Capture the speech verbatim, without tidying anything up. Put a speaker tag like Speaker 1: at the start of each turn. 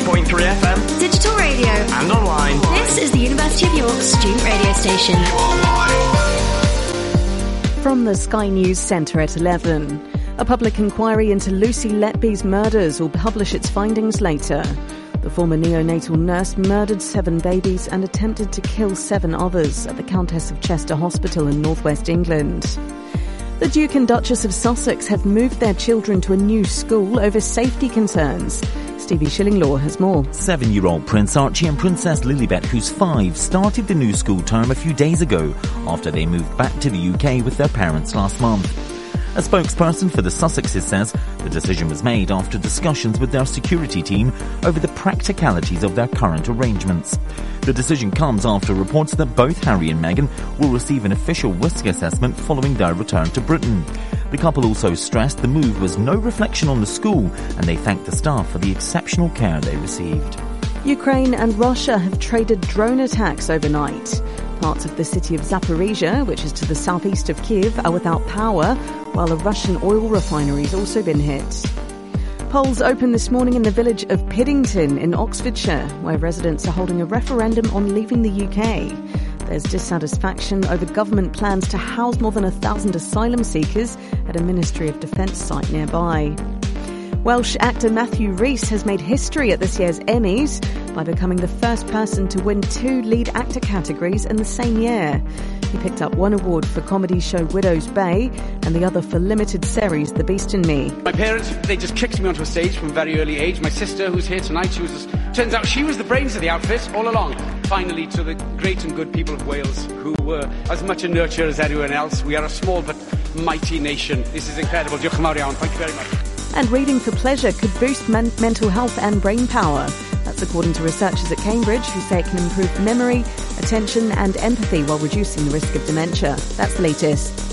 Speaker 1: point three F M,
Speaker 2: digital radio,
Speaker 1: and online.
Speaker 2: This is the University of York student radio station.
Speaker 3: From the Sky News Centre at eleven. A public inquiry into Lucy Letby's murders will publish its findings later. The former neonatal nurse murdered seven babies and attempted to kill seven others at the Countess of Chester Hospital in northwest England. The Duke and Duchess of Sussex have moved their children to a new school over safety concerns. Stevie Shillinglaw has more.
Speaker 4: Seven-year-old Prince Archie and Princess Lilibet, who's five, started the new school term a few days ago after they moved back to the U K with their parents last month. A spokesperson for the Sussexes says the decision was made after discussions with their security team over the practicalities of their current arrangements. The decision comes after reports that both Harry and Meghan will receive an official risk assessment following their return to Britain. The couple also stressed the move was no reflection on the school, and they thanked the staff for the exceptional care they received.
Speaker 3: Ukraine and Russia have traded drone attacks overnight. Parts of the city of Zaporizhia, which is to the southeast of Kyiv, are without power, while a Russian oil refinery has also been hit. Polls opened this morning in the village of Piddington in Oxfordshire, where residents are holding a referendum on leaving the U K. There's dissatisfaction over government plans to house more than a thousand asylum seekers at a Ministry of Defence site nearby. Welsh actor Matthew Rhys has made history at this year's Emmys by becoming the first person to win two lead actor categories in the same year. He picked up one award for comedy show Widow's Bay and the other for limited series The Beast in Me.
Speaker 5: My parents, they just kicked me onto a stage from a very early age. My sister, who's here tonight, she was just, turns out she was the brains of the outfit all along. Finally, to the great and good people of Wales, who were as much a nurture as anyone else. We are a small but mighty nation. This is incredible. Diolch yn fawr iawn. Thank you very much.
Speaker 3: And reading for pleasure could boost men- mental health and brain power. That's according to researchers at Cambridge, who say it can improve memory, attention and empathy while reducing the risk of dementia. That's the latest.